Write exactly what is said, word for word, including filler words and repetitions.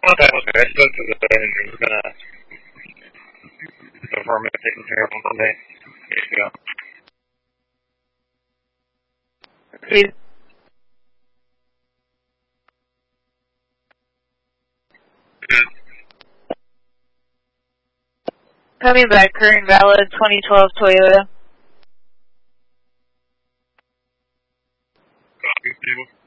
Well, that was good. I spoke to the and he was gonna perform it, taking care of him today. There you go. Please. Mm. Coming back, current valid twenty twelve Toyota. Copy, table.